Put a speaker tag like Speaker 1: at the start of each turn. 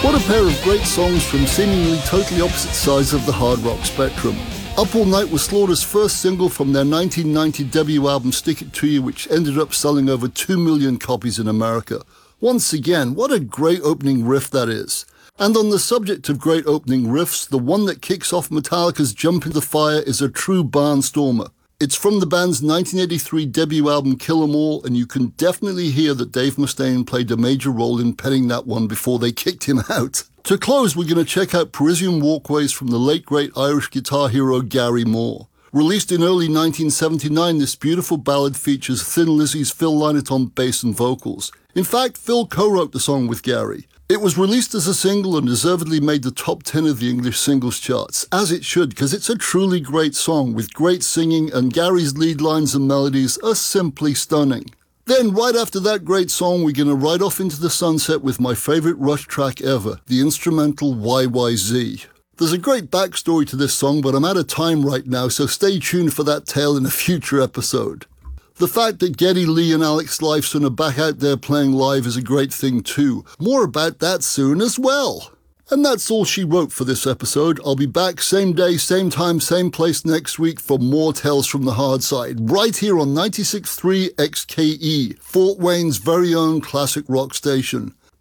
Speaker 1: What a pair of great songs from seemingly totally opposite sides of the hard rock spectrum. Up All Night was Slaughter's first single from their 1990 debut album Stick It To You, which ended up selling over 2 million copies in America. Once again, what a great opening riff that is. And on the subject of great opening riffs, the one that kicks off Metallica's Jump Into Fire is a true barnstormer. It's from the band's 1983 debut album Kill 'Em All, and you can definitely hear that Dave Mustaine played a major role in penning that one before they kicked him out. To close, we're going to check out Parisian Walkways from the late great Irish guitar hero Gary Moore. Released in early 1979, this beautiful ballad features Thin Lizzy's Phil Lynott on bass and vocals. In fact, Phil co-wrote the song with Gary. It was released as a single and deservedly made the top 10 of the English singles charts, as it should, because it's a truly great song with great singing, and Gary's lead lines and melodies are simply stunning. Then, right after that great song, we're going to ride off into the sunset with my favourite Rush track ever, the instrumental YYZ. There's a great backstory to this song, but I'm out of time right now, so stay tuned for that tale in a future episode. The fact that Geddy Lee and Alex Lifeson are back out there playing live is a great thing too. More about that soon as well. And that's all she wrote for this episode. I'll be back same day, same time, same place next week for more Tales from the Hard Side, right here on 96.3 XKE, Fort Wayne's very own classic rock station.